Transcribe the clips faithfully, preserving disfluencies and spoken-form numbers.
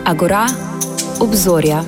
Agora, obzorja.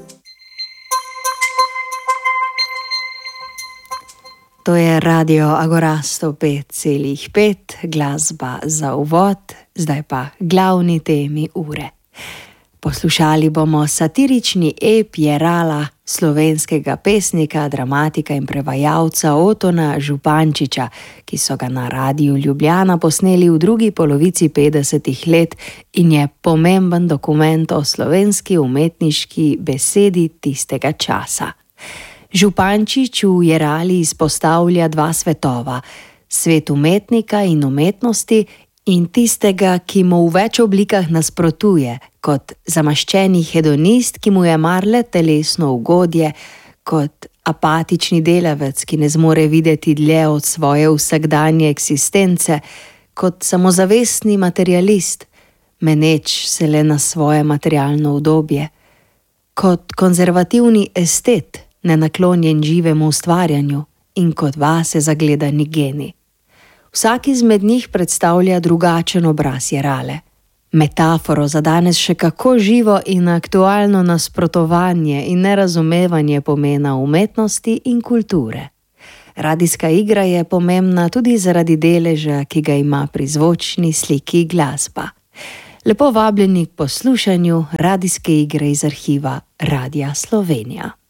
To je radio Agora sto pet celih pet, glasba za uvod, zdaj pa glavni temi ure. Poslušali bomo satirični ep Jerala, slovenskega pesnika, dramatika in prevajalca Otona Župančiča, ki so ga na Radiu Ljubljana posneli v drugi polovici petdesetih let in je pomemben dokument o slovenski umetniški besedi tistega časa. Župančič v Jerali izpostavlja dva svetova, svet umetnika in umetnosti in tistega, ki mu v več oblikah nasprotuje, kot zamaščeni hedonist, ki mu je mar le telesno ugodje, kot apatični delavec, ki ne zmore videti dlje od svoje vsakdanje eksistence, kot samozavestni materialist, meneč se le na svoje materialno udobje, kot konzervativni estet, nenaklonjen živemu ustvarjanju in kot vase zagledani genij. Vsak izmed njih predstavlja drugačen obraz Jerale. Metaforo za danes še kako živo in aktualno nasprotovanje in nerazumevanje pomena umetnosti in kulture. Radijska igra je pomembna tudi zaradi deleža, ki ga ima pri zvočni sliki glasba. Lepo vabljeni k poslušanju radijske igre iz arhiva Radia Slovenija.